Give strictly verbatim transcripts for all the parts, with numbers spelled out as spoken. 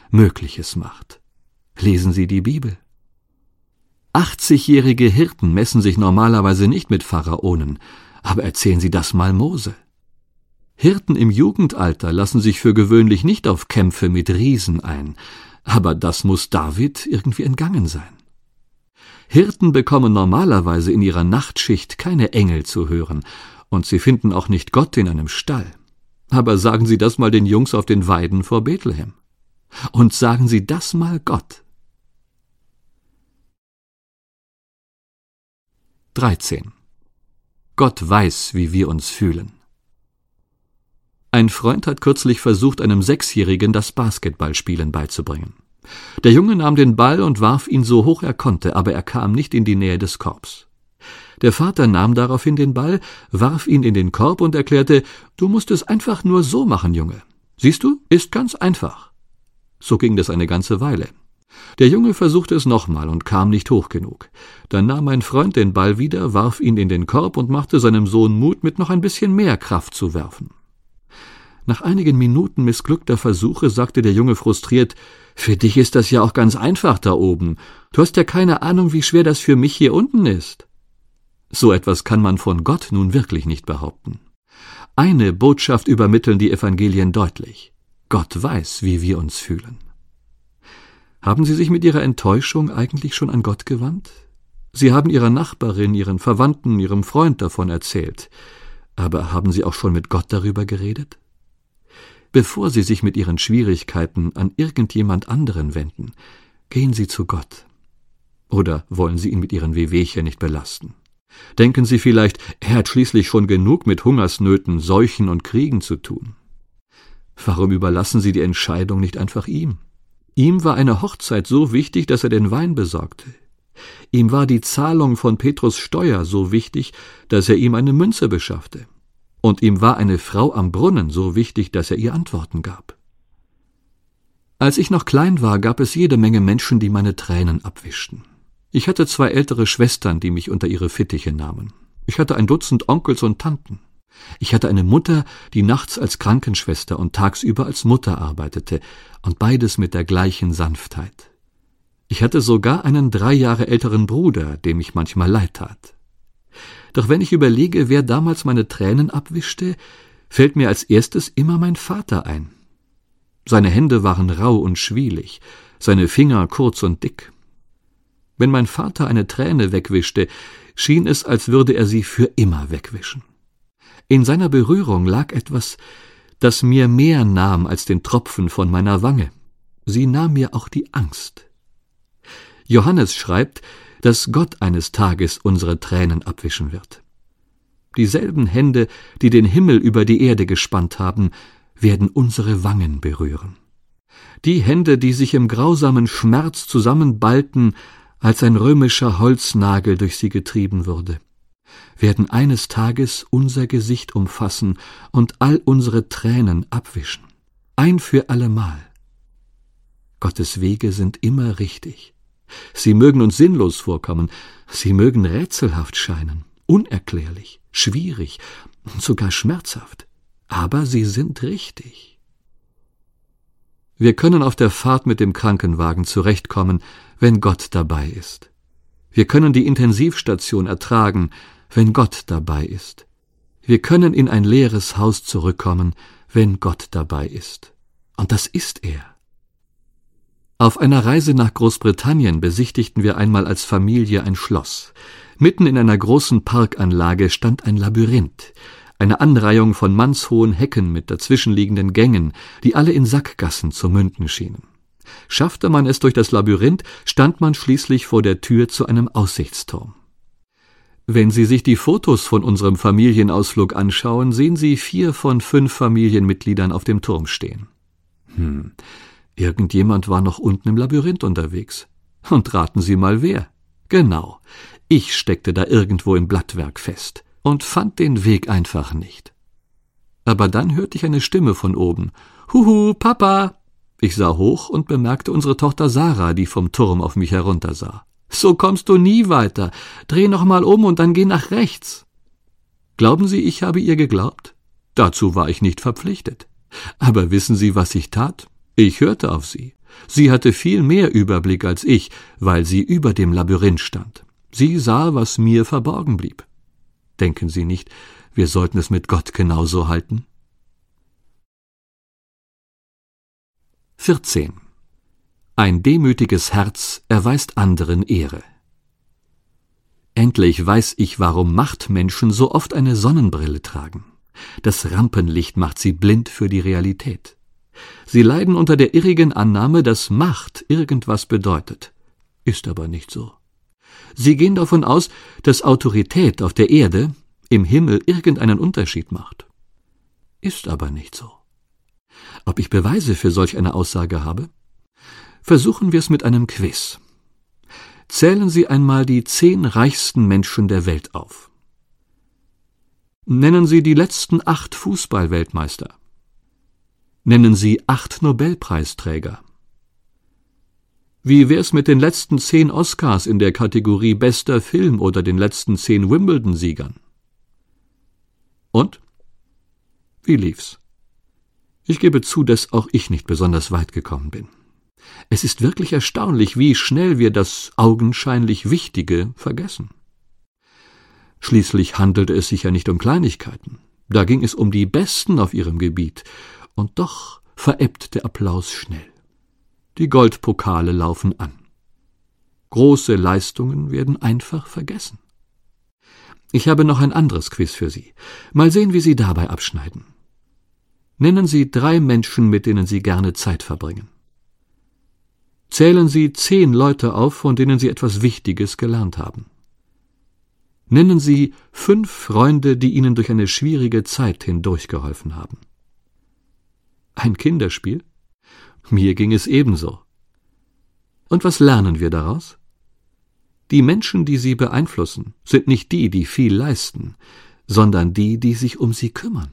Mögliches macht. Lesen Sie die Bibel. achtzigjährige Hirten messen sich normalerweise nicht mit Pharaonen, aber erzählen Sie das mal Mose. Hirten im Jugendalter lassen sich für gewöhnlich nicht auf Kämpfe mit Riesen ein, aber das muss David irgendwie entgangen sein. Hirten bekommen normalerweise in ihrer Nachtschicht keine Engel zu hören, und sie finden auch nicht Gott in einem Stall. Aber sagen Sie das mal den Jungs auf den Weiden vor Bethlehem. Und sagen Sie das mal Gott. dreizehn. Gott weiß, wie wir uns fühlen. Ein Freund hat kürzlich versucht, einem Sechsjährigen das Basketballspielen beizubringen. Der Junge nahm den Ball und warf ihn so hoch er konnte, aber er kam nicht in die Nähe des Korbs. Der Vater nahm daraufhin den Ball, warf ihn in den Korb und erklärte, »Du musst es einfach nur so machen, Junge. Siehst du, ist ganz einfach.« So ging das eine ganze Weile. Der Junge versuchte es nochmal und kam nicht hoch genug. Dann nahm mein Freund den Ball wieder, warf ihn in den Korb und machte seinem Sohn Mut, mit noch ein bisschen mehr Kraft zu werfen. Nach einigen Minuten missglückter Versuche sagte der Junge frustriert, »Für dich ist das ja auch ganz einfach da oben. Du hast ja keine Ahnung, wie schwer das für mich hier unten ist.« So etwas kann man von Gott nun wirklich nicht behaupten. Eine Botschaft übermitteln die Evangelien deutlich. Gott weiß, wie wir uns fühlen. Haben Sie sich mit Ihrer Enttäuschung eigentlich schon an Gott gewandt? Sie haben Ihrer Nachbarin, Ihren Verwandten, Ihrem Freund davon erzählt. Aber haben Sie auch schon mit Gott darüber geredet? Bevor Sie sich mit Ihren Schwierigkeiten an irgendjemand anderen wenden, gehen Sie zu Gott. Oder wollen Sie ihn mit Ihren Wehwehchen nicht belasten? Denken Sie vielleicht, er hat schließlich schon genug mit Hungersnöten, Seuchen und Kriegen zu tun. Warum überlassen Sie die Entscheidung nicht einfach ihm? Ihm war eine Hochzeit so wichtig, dass er den Wein besorgte. Ihm war die Zahlung von Petrus Steuer so wichtig, dass er ihm eine Münze beschaffte. Und ihm war eine Frau am Brunnen so wichtig, dass er ihr Antworten gab. Als ich noch klein war, gab es jede Menge Menschen, die meine Tränen abwischten. Ich hatte zwei ältere Schwestern, die mich unter ihre Fittiche nahmen. Ich hatte ein Dutzend Onkels und Tanten. Ich hatte eine Mutter, die nachts als Krankenschwester und tagsüber als Mutter arbeitete, und beides mit der gleichen Sanftheit. Ich hatte sogar einen drei Jahre älteren Bruder, dem ich manchmal leid tat. Doch wenn ich überlege, wer damals meine Tränen abwischte, fällt mir als erstes immer mein Vater ein. Seine Hände waren rau und schwielig, seine Finger kurz und dick. Wenn mein Vater eine Träne wegwischte, schien es, als würde er sie für immer wegwischen. In seiner Berührung lag etwas, das mir mehr nahm als den Tropfen von meiner Wange. Sie nahm mir auch die Angst. Johannes schreibt, dass Gott eines Tages unsere Tränen abwischen wird. Dieselben Hände, die den Himmel über die Erde gespannt haben, werden unsere Wangen berühren. Die Hände, die sich im grausamen Schmerz zusammenballten, als ein römischer Holznagel durch sie getrieben wurde, werden eines Tages unser Gesicht umfassen und all unsere Tränen abwischen. Ein für allemal. Gottes Wege sind immer richtig. Sie mögen uns sinnlos vorkommen, sie mögen rätselhaft scheinen, unerklärlich, schwierig und sogar schmerzhaft, aber sie sind richtig. Wir können auf der Fahrt mit dem Krankenwagen zurechtkommen, wenn Gott dabei ist. Wir können die Intensivstation ertragen, wenn Gott dabei ist. Wir können in ein leeres Haus zurückkommen, wenn Gott dabei ist. Und das ist er. Auf einer Reise nach Großbritannien besichtigten wir einmal als Familie ein Schloss. Mitten in einer großen Parkanlage stand ein Labyrinth, eine Anreihung von mannshohen Hecken mit dazwischenliegenden Gängen, die alle in Sackgassen zu münden schienen. Schaffte man es durch das Labyrinth, stand man schließlich vor der Tür zu einem Aussichtsturm. Wenn Sie sich die Fotos von unserem Familienausflug anschauen, sehen Sie vier von fünf Familienmitgliedern auf dem Turm stehen. Hm, irgendjemand war noch unten im Labyrinth unterwegs. Und raten Sie mal wer? Genau, ich steckte da irgendwo im Blattwerk fest und fand den Weg einfach nicht. Aber dann hörte ich eine Stimme von oben. »Huhu, Papa!« Ich sah hoch und bemerkte unsere Tochter Sarah, die vom Turm auf mich heruntersah. »So kommst du nie weiter. Dreh noch mal um und dann geh nach rechts.« Glauben Sie, ich habe ihr geglaubt? Dazu war ich nicht verpflichtet. Aber wissen Sie, was ich tat? Ich hörte auf sie. Sie hatte viel mehr Überblick als ich, weil sie über dem Labyrinth stand. Sie sah, was mir verborgen blieb. Denken Sie nicht, wir sollten es mit Gott genauso halten? vierzehn. Ein demütiges Herz erweist anderen Ehre. Endlich weiß ich, warum Machtmenschen so oft eine Sonnenbrille tragen. Das Rampenlicht macht sie blind für die Realität. Sie leiden unter der irrigen Annahme, dass Macht irgendwas bedeutet. Ist aber nicht so. Sie gehen davon aus, dass Autorität auf der Erde im Himmel irgendeinen Unterschied macht. Ist aber nicht so. Ob ich Beweise für solch eine Aussage habe? Versuchen wir es mit einem Quiz. Zählen Sie einmal die zehn reichsten Menschen der Welt auf. Nennen Sie die letzten acht Fußball-Weltmeister. Nennen Sie acht Nobelpreisträger. Wie wär's mit den letzten zehn Oscars in der Kategorie Bester Film oder den letzten zehn Wimbledon-Siegern? Und? Wie lief's? Ich gebe zu, dass auch ich nicht besonders weit gekommen bin. Es ist wirklich erstaunlich, wie schnell wir das augenscheinlich Wichtige vergessen. Schließlich handelte es sich ja nicht um Kleinigkeiten. Da ging es um die Besten auf ihrem Gebiet. Und doch verebbt der Applaus schnell. Die Goldpokale laufen an. Große Leistungen werden einfach vergessen. Ich habe noch ein anderes Quiz für Sie. Mal sehen, wie Sie dabei abschneiden. Nennen Sie drei Menschen, mit denen Sie gerne Zeit verbringen. Zählen Sie zehn Leute auf, von denen Sie etwas Wichtiges gelernt haben. Nennen Sie fünf Freunde, die Ihnen durch eine schwierige Zeit hindurchgeholfen haben. Ein Kinderspiel? Mir ging es ebenso. Und was lernen wir daraus? Die Menschen, die Sie beeinflussen, sind nicht die, die viel leisten, sondern die, die sich um sie kümmern.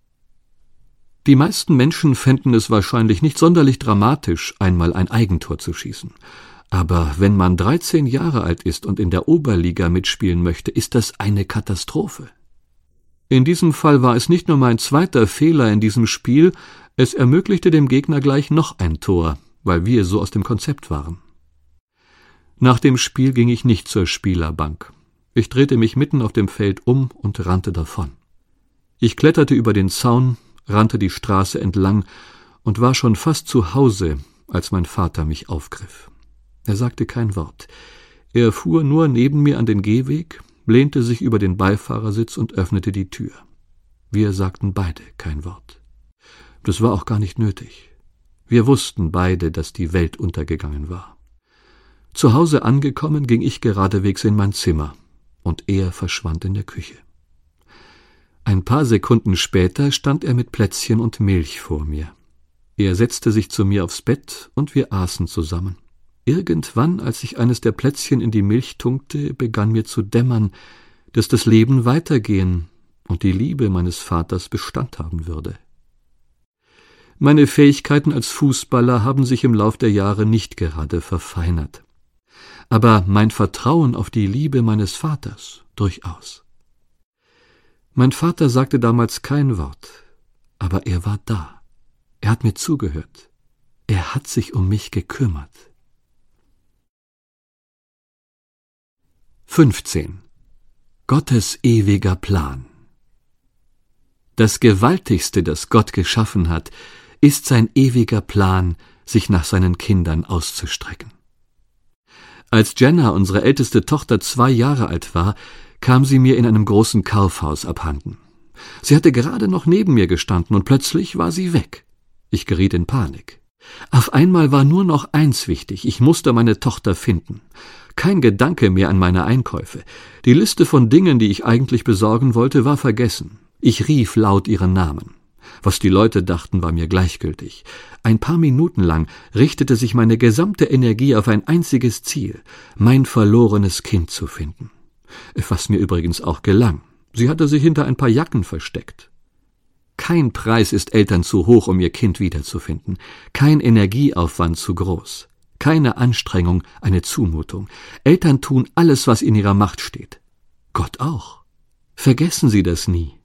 Die meisten Menschen fänden es wahrscheinlich nicht sonderlich dramatisch, einmal ein Eigentor zu schießen. Aber wenn man dreizehn Jahre alt ist und in der Oberliga mitspielen möchte, ist das eine Katastrophe. In diesem Fall war es nicht nur mein zweiter Fehler in diesem Spiel, es ermöglichte dem Gegner gleich noch ein Tor, weil wir so aus dem Konzept waren. Nach dem Spiel ging ich nicht zur Spielerbank. Ich drehte mich mitten auf dem Feld um und rannte davon. Ich kletterte über den Zaun, rannte die Straße entlang und war schon fast zu Hause, als mein Vater mich aufgriff. Er sagte kein Wort. Er fuhr nur neben mir an den Gehweg, lehnte sich über den Beifahrersitz und öffnete die Tür. Wir sagten beide kein Wort. Das war auch gar nicht nötig. Wir wussten beide, dass die Welt untergegangen war. Zu Hause angekommen, ging ich geradewegs in mein Zimmer, und er verschwand in der Küche. Ein paar Sekunden später stand er mit Plätzchen und Milch vor mir. Er setzte sich zu mir aufs Bett, und wir aßen zusammen. Irgendwann, als ich eines der Plätzchen in die Milch tunkte, begann mir zu dämmern, dass das Leben weitergehen und die Liebe meines Vaters Bestand haben würde. Meine Fähigkeiten als Fußballer haben sich im Lauf der Jahre nicht gerade verfeinert. Aber mein Vertrauen auf die Liebe meines Vaters durchaus. Mein Vater sagte damals kein Wort, aber er war da. Er hat mir zugehört. Er hat sich um mich gekümmert. fünfzehn. Gottes ewiger Plan. Das Gewaltigste, das Gott geschaffen hat, ist sein ewiger Plan, sich nach seinen Kindern auszustrecken. Als Jenna, unsere älteste Tochter, zwei Jahre alt war, kam sie mir in einem großen Kaufhaus abhanden. Sie hatte gerade noch neben mir gestanden, und plötzlich war sie weg. Ich geriet in Panik. Auf einmal war nur noch eins wichtig: Ich musste meine Tochter finden. Kein Gedanke mehr an meine Einkäufe. Die Liste von Dingen, die ich eigentlich besorgen wollte, war vergessen. Ich rief laut ihren Namen. Was die Leute dachten, war mir gleichgültig. Ein paar Minuten lang richtete sich meine gesamte Energie auf ein einziges Ziel: mein verlorenes Kind zu finden. Was mir übrigens auch gelang. Sie hatte sich hinter ein paar Jacken versteckt. Kein Preis ist Eltern zu hoch, um ihr Kind wiederzufinden. Kein Energieaufwand zu groß. Keine Anstrengung eine Zumutung. Eltern tun alles, was in ihrer Macht steht. Gott auch. Vergessen Sie das nie.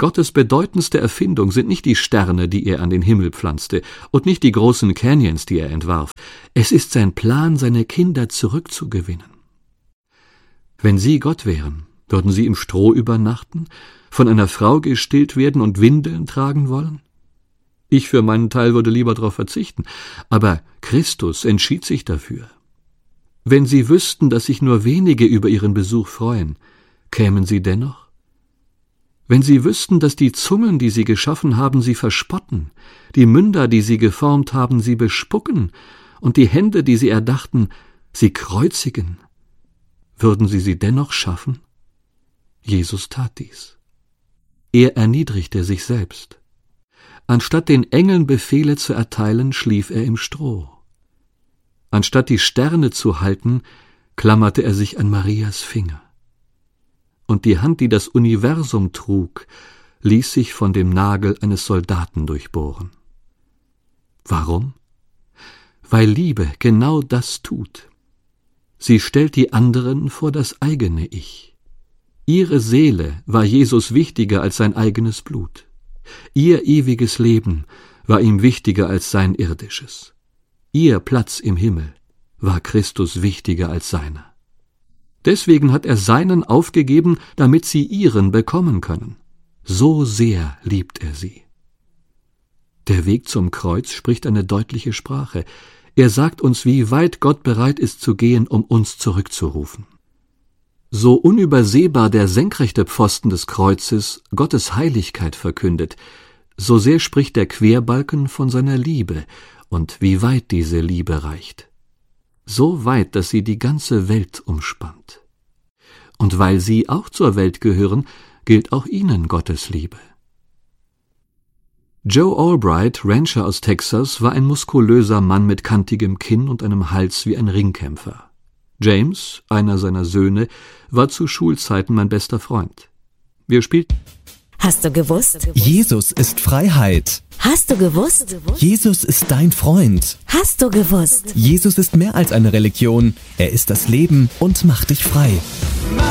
Gottes bedeutendste Erfindung sind nicht die Sterne, die er an den Himmel pflanzte, und nicht die großen Canyons, die er entwarf. Es ist sein Plan, seine Kinder zurückzugewinnen. Wenn Sie Gott wären, würden Sie im Stroh übernachten, von einer Frau gestillt werden und Windeln tragen wollen? Ich für meinen Teil würde lieber darauf verzichten, aber Christus entschied sich dafür. Wenn Sie wüssten, dass sich nur wenige über Ihren Besuch freuen, kämen Sie dennoch? Wenn Sie wüssten, dass die Zungen, die Sie geschaffen haben, Sie verspotten, die Münder, die Sie geformt haben, Sie bespucken und die Hände, die Sie erdachten, Sie kreuzigen, würden Sie sie dennoch schaffen? Jesus tat dies. Er erniedrigte sich selbst. Anstatt den Engeln Befehle zu erteilen, schlief er im Stroh. Anstatt die Sterne zu halten, klammerte er sich an Marias Finger. Und die Hand, die das Universum trug, ließ sich von dem Nagel eines Soldaten durchbohren. Warum? Weil Liebe genau das tut. Sie stellt die anderen vor das eigene Ich. Ihre Seele war Jesus wichtiger als sein eigenes Blut. Ihr ewiges Leben war ihm wichtiger als sein irdisches. Ihr Platz im Himmel war Christus wichtiger als seiner. Deswegen hat er seinen aufgegeben, damit sie ihren bekommen können. So sehr liebt er sie. Der Weg zum Kreuz spricht eine deutliche Sprache. Er sagt uns, wie weit Gott bereit ist zu gehen, um uns zurückzurufen. So unübersehbar der senkrechte Pfosten des Kreuzes Gottes Heiligkeit verkündet, so sehr spricht der Querbalken von seiner Liebe und wie weit diese Liebe reicht. So weit, dass sie die ganze Welt umspannt. Und weil sie auch zur Welt gehören, gilt auch ihnen Gottes Liebe. Joe Albright, Rancher aus Texas, war ein muskulöser Mann mit kantigem Kinn und einem Hals wie ein Ringkämpfer. James, einer seiner Söhne, war zu Schulzeiten mein bester Freund. Wir spielten. Hast du gewusst? Jesus ist Freiheit. Hast du gewusst? Jesus ist dein Freund. Hast du gewusst? Jesus ist mehr als eine Religion. Er ist das Leben und macht dich frei.